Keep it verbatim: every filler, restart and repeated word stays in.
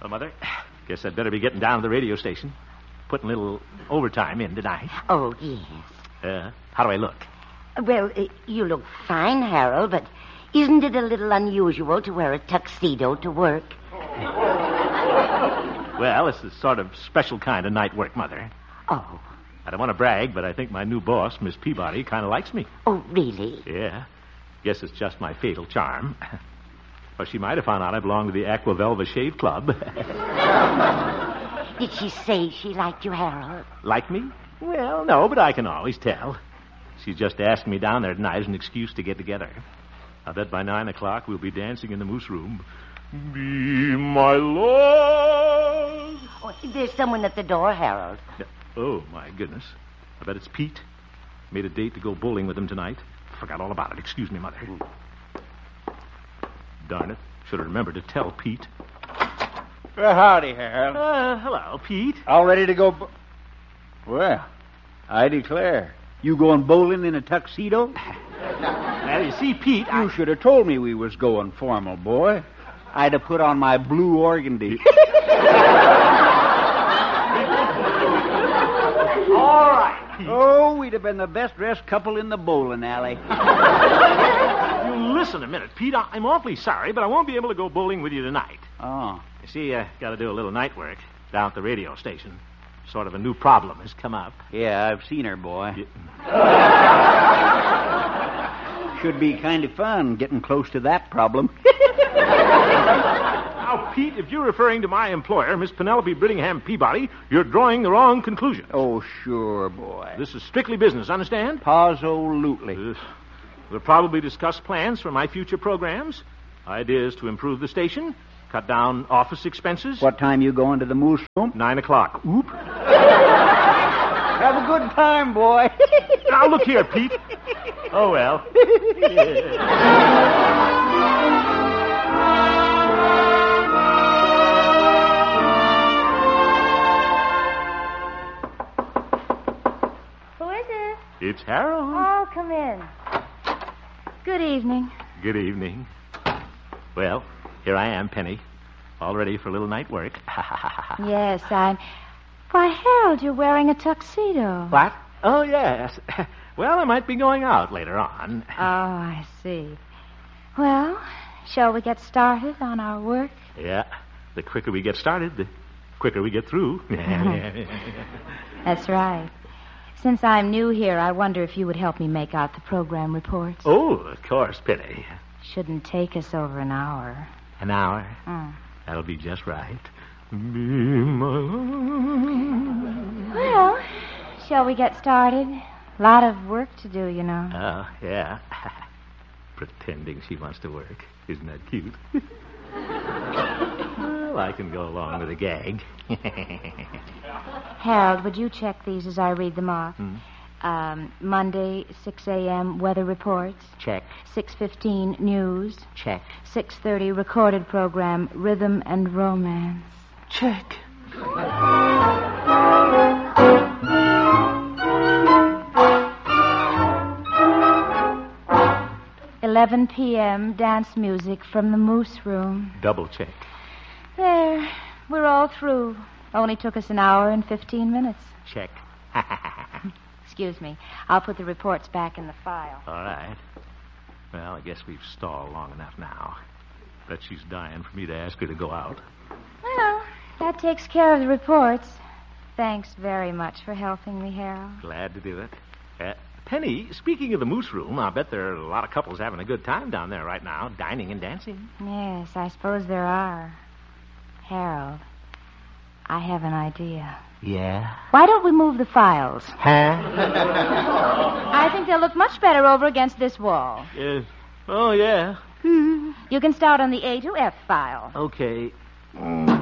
Well, Mother, guess I'd better be getting down to the radio station. Putting a little overtime in tonight. Oh, yes. Uh, how do I look? Well, uh, you look fine, Harold, but isn't it a little unusual to wear a tuxedo to work? Well, it's a sort of special kind of night work, Mother. Oh. I don't want to brag, but I think my new boss, Miss Peabody, kind of likes me. Oh, really? Yeah. Guess it's just my fatal charm. Well, she might have found out I belong to the Aqua Velva Shave Club. Did she say she liked you, Harold? Like me? Well, no, but I can always tell. She's just asking me down there tonight as an excuse to get together. I bet by nine o'clock we'll be dancing in the moose room. Be my love. Oh, there's someone at the door, Harold. Oh, my goodness. I bet it's Pete. Made a date to go bowling with him tonight. Forgot all about it. Excuse me, Mother. Darn it. Should have remembered to tell Pete. Well, howdy, Harold. Uh, hello, Pete. All ready to go... Bo- well, I declare. You going bowling in a tuxedo? Now, you see, Pete, You I... should have told me we was going formal, boy. I'd have put on my blue organdy. All right, Pete. Oh, we'd have been the best dressed couple in the bowling alley. You listen a minute, Pete. I- I'm awfully sorry, but I won't be able to go bowling with you tonight. Oh. You see, I got to do a little night work down at the radio station. Sort of a new problem has come up. Yeah, I've seen her, boy. Yeah. Should be kind of fun getting close to that problem. Now, Pete, if you're referring to my employer, Miss Penelope Brittingham Peabody, you're drawing the wrong conclusion. Oh, sure, boy. This is strictly business, understand? Absolutely. Uh, we'll probably discuss plans for my future programs, ideas to improve the station, cut down office expenses. What time you going to the moose room? Nine o'clock. Oop. Have a good time, boy. Now, look here, Pete. Oh, well. Who is it? It's Harold. Oh, come in. Good evening. Good evening. Well, here I am, Penny. All ready for a little night work. Yes, I'm... Why, Harold, you're wearing a tuxedo. What? Oh, yes. Well, I might be going out later on. Oh, I see. Well, shall we get started on our work? Yeah. The quicker we get started, the quicker we get through. That's right. Since I'm new here, I wonder if you would help me make out the program reports. Oh, of course, Penny. Shouldn't take us over an hour. An hour? Mm. That'll be just right. Be my love. Well, shall we get started? A lot of work to do, you know. Oh, yeah. Pretending she wants to work. Isn't that cute? Well, I can go along with a gag. Harold, would you check these as I read them off? Hmm? Um, Monday, six a.m., weather reports. Check. six fifteen, news. Check. six thirty, recorded program, Rhythm and Romance. Check. eleven p.m., dance music from the Moose Room. Double check. There, we're all through. Only took us an hour and fifteen minutes. Check. Excuse me. I'll put the reports back in the file. All right. Well, I guess we've stalled long enough now. Bet she's dying for me to ask her to go out. Well, that takes care of the reports. Thanks very much for helping me, Harold. Glad to do it. Uh, Penny, speaking of the Moose Room, I bet there are a lot of couples having a good time down there right now, dining and dancing. Yes, I suppose there are. Harold, I have an idea. Yeah? Why don't we move the files? Huh? I think they'll look much better over against this wall. Yes. Oh, yeah. You can start on the A to F file. Okay. Mm.